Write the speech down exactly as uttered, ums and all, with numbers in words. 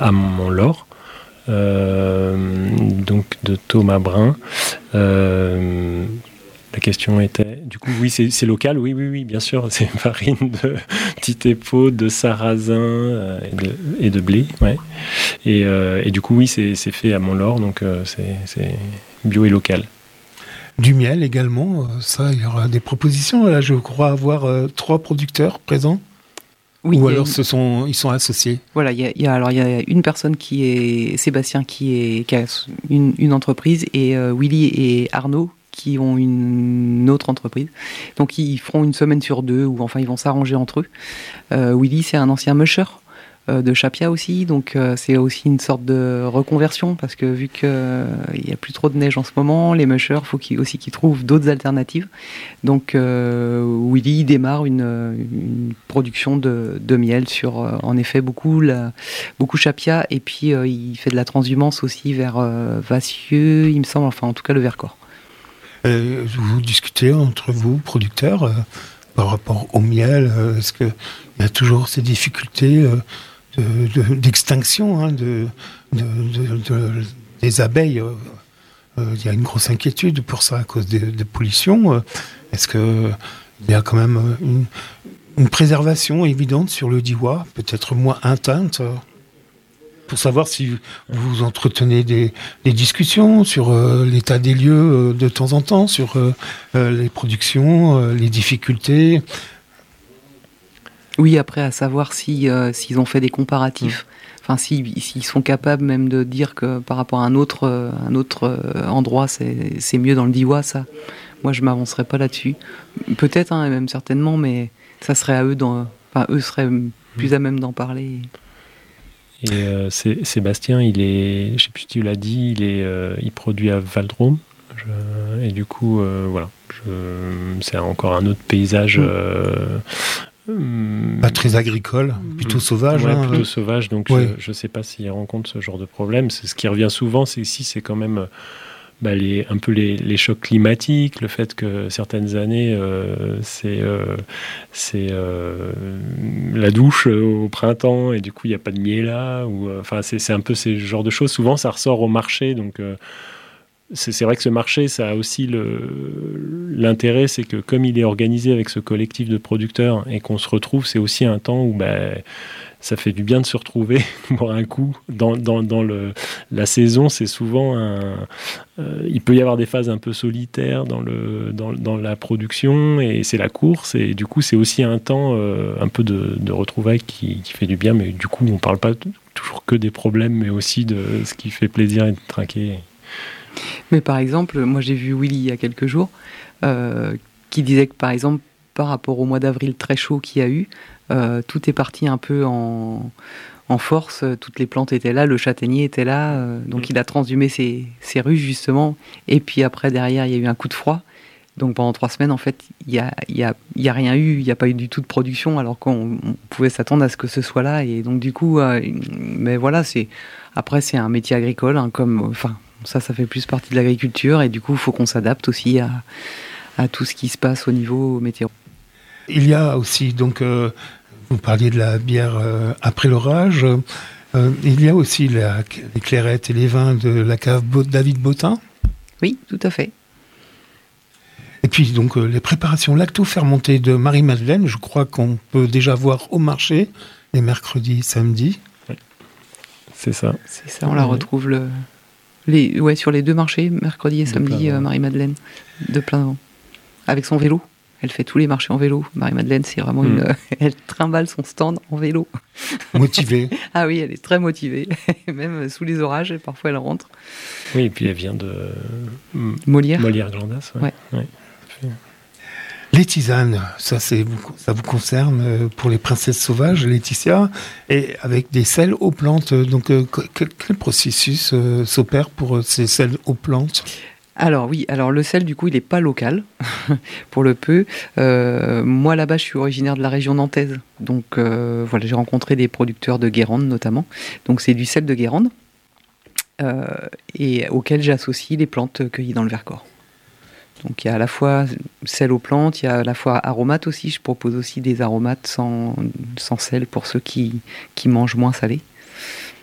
à Montlore, euh, donc de Thomas Brun. Euh, la question était, du coup, oui, c'est, c'est local, oui, oui, oui, bien sûr, c'est farine de petit épaule, de sarrasin euh, et, de, et de blé, ouais. Et, euh, et du coup, oui, c'est, c'est fait à Montlore, donc euh, c'est, c'est bio et local. Du miel également, ça, il y aura des propositions. Là, je crois avoir euh, trois producteurs présents. Oui, Ou alors une... ce sont, ils sont associés. Voilà, il y a, il y a, alors il y a une personne qui est Sébastien qui, est, qui a une, une entreprise et euh, Willy et Arnaud qui ont une, une autre entreprise. Donc ils feront une semaine sur deux ou enfin ils vont s'arranger entre eux. Euh, Willy c'est un ancien musher euh, de Chapia aussi, donc euh, c'est aussi une sorte de reconversion parce que vu qu'il n'y a plus trop de neige en ce moment, les mushers, il faut qu'ils, aussi qu'ils trouvent d'autres alternatives. Donc euh, Willy démarre une, une production de, de miel sur, euh, en effet, beaucoup, la, beaucoup Chapia et puis euh, il fait de la transhumance aussi vers euh, Vassieux, il me semble, enfin en tout cas le Vercors. Euh, vous discutez entre vous, producteurs, euh, par rapport au miel, euh, est-ce qu'il y a toujours ces difficultés euh, de, de, d'extinction hein, de, de, de, de, des abeilles euh, euh, il y a une grosse inquiétude pour ça à cause des, des pollutions. Euh, est-ce qu'il y a quand même une, une préservation évidente sur le Diois, peut-être moins atteinte euh, pour savoir si vous entretenez des, des discussions sur euh, l'état des lieux euh, de temps en temps, sur euh, euh, les productions, euh, les difficultés. Oui, après, à savoir si, euh, s'ils ont fait des comparatifs, mmh. enfin, s'ils, s'ils sont capables même de dire que par rapport à un autre, euh, un autre euh, endroit, c'est, c'est mieux dans le Diois, ça, moi, je ne m'avancerais pas là-dessus. Peut-être, hein, et même certainement, mais ça serait à eux, d'en, enfin, eux seraient plus mmh. à même d'en parler. Et euh, c'est, Sébastien, il est, je ne sais plus si tu l'as dit, il, est, euh, il produit à Valdrome. Je, et du coup, euh, voilà, je, c'est encore un autre paysage. Euh, Pas très agricole, plutôt sauvage. Ouais, hein, plutôt euh... sauvage, donc ouais. je ne sais pas s'il rencontre ce genre de problème. C'est, ce qui revient souvent, c'est ici, c'est quand même bah, les, un peu les, les chocs climatiques, le fait que certaines années, euh, c'est, euh, c'est euh, la douche au printemps, et du coup, il n'y a pas de miel là. Ou, enfin, c'est, c'est un peu ce genre de choses. Souvent, ça ressort au marché, donc... Euh, C'est, c'est vrai que ce marché, ça a aussi le, l'intérêt, c'est que comme il est organisé avec ce collectif de producteurs et qu'on se retrouve, c'est aussi un temps où bah, ça fait du bien de se retrouver pour un coup. Dans, dans, dans le, la saison, c'est souvent un... Euh, il peut y avoir des phases un peu solitaires dans, le, dans, dans la production et c'est la course. Et du coup, c'est aussi un temps euh, un peu de, de retrouvailles qui, qui fait du bien. Mais du coup, on ne parle pas t- toujours que des problèmes, mais aussi de ce qui fait plaisir et de trinquer. Mais par exemple, moi j'ai vu Willy il y a quelques jours, euh, qui disait que par exemple, par rapport au mois d'avril très chaud qu'il y a eu, euh, tout est parti un peu en, en force, toutes les plantes étaient là, le châtaignier était là, euh, donc mmh. il a transhumé ses, ses ruches justement, et puis après derrière il y a eu un coup de froid, donc pendant trois semaines en fait il n'y a, y a, y a rien eu, il n'y a pas eu du tout de production, alors qu'on on pouvait s'attendre à ce que ce soit là, et donc du coup, euh, mais voilà, c'est, après c'est un métier agricole, hein, comme, enfin, ça, ça fait plus partie de l'agriculture et du coup, il faut qu'on s'adapte aussi à, à tout ce qui se passe au niveau météo. Il y a aussi, donc, euh, vous parliez de la bière euh, après l'orage, euh, il y a aussi la, les clairettes et les vins de la cave David Bottin. Oui, tout à fait. Et puis, donc, euh, les préparations lacto-fermentées de Marie-Madeleine, je crois qu'on peut déjà voir au marché les mercredis, samedis. Oui, c'est ça. C'est ça, on la retrouve le... Les, ouais, sur les deux marchés, mercredi et de samedi, euh, Marie-Madeleine, de plein vent. Avec son vélo. Elle fait tous les marchés en vélo. Marie-Madeleine, c'est vraiment mmh. une... Elle trimballe son stand en vélo. Motivée. Ah oui, elle est très motivée. Même sous les orages, et parfois elle rentre. Oui, et puis elle vient de... Molière. Molière-Glandas, ouais. ouais. ouais. Les tisanes, ça, c'est, ça vous concerne pour les princesses sauvages, Laetitia, et avec des sels aux plantes. Donc, quel, quel processus euh, s'opère pour ces sels aux plantes ? Alors oui, alors le sel, du coup, il n'est pas local, pour le peu. Euh, moi, là-bas, je suis originaire de la région nantaise. Donc, euh, voilà, j'ai rencontré des producteurs de Guérande, notamment. Donc, c'est du sel de Guérande, euh, et auquel j'associe les plantes cueillies dans le Vercors. Donc il y a à la fois sel aux plantes, il y a à la fois aromates aussi. Je propose aussi des aromates sans, sans sel pour ceux qui, qui mangent moins salé.